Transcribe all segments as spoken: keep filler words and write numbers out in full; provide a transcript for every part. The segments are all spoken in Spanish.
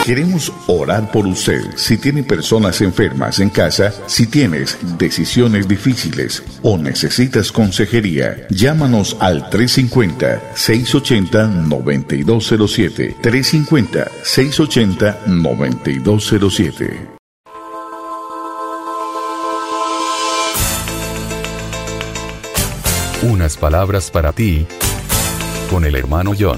Queremos orar por usted. Si tiene personas enfermas en casa, si tienes decisiones difíciles o necesitas consejería, llámanos al tres cinco cero, seis ocho cero, nueve dos cero siete. tres cinco cero, seis ocho cero, nueve dos cero siete. Unas palabras para ti, con el hermano John.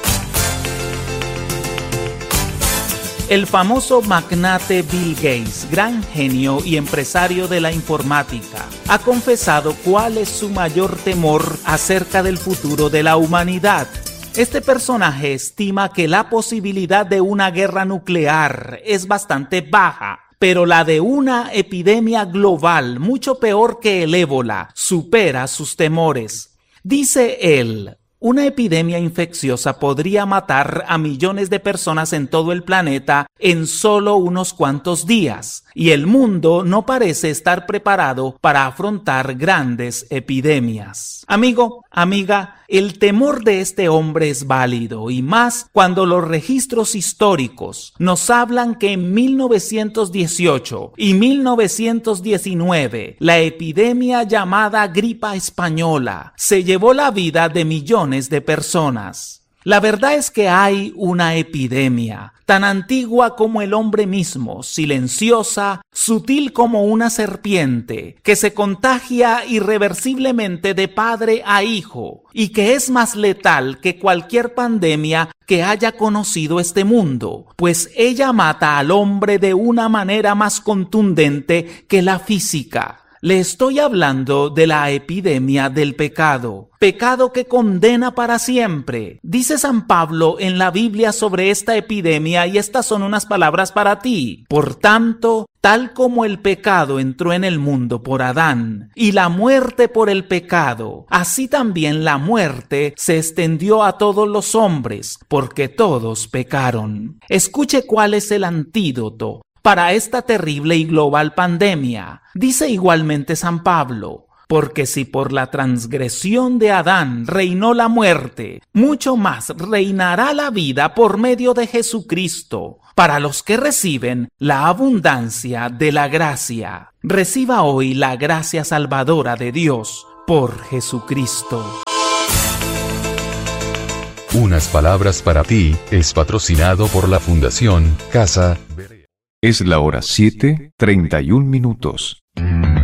El famoso magnate Bill Gates, gran genio y empresario de la informática, ha confesado cuál es su mayor temor acerca del futuro de la humanidad. Este personaje estima que la posibilidad de una guerra nuclear es bastante baja, pero la de una epidemia global, mucho peor que el ébola, supera sus temores. Dice él: una epidemia infecciosa podría matar a millones de personas en todo el planeta en solo unos cuantos días, y el mundo no parece estar preparado para afrontar grandes epidemias. Amigo, amiga, el temor de este hombre es válido, y más cuando los registros históricos nos hablan que en mil novecientos dieciocho y mil novecientos diecinueve la epidemia llamada gripa española se llevó la vida de millones de personas. La verdad es que hay una epidemia, tan antigua como el hombre mismo, silenciosa, sutil como una serpiente, que se contagia irreversiblemente de padre a hijo y que es más letal que cualquier pandemia que haya conocido este mundo, pues ella mata al hombre de una manera más contundente que la física. Le estoy hablando de la epidemia del pecado, pecado que condena para siempre. Dice San Pablo en la Biblia sobre esta epidemia, y estas son unas palabras para ti. Por tanto, tal como el pecado entró en el mundo por Adán, y la muerte por el pecado, así también la muerte se extendió a todos los hombres, porque todos pecaron. Escuche cuál es el antídoto para esta terrible y global pandemia. Dice igualmente San Pablo: porque si por la transgresión de Adán reinó la muerte, mucho más reinará la vida por medio de Jesucristo, para los que reciben la abundancia de la gracia. Reciba hoy la gracia salvadora de Dios por Jesucristo. Unas palabras para ti es patrocinado por la Fundación Casa Berea. Es la hora siete, treinta y un minutos.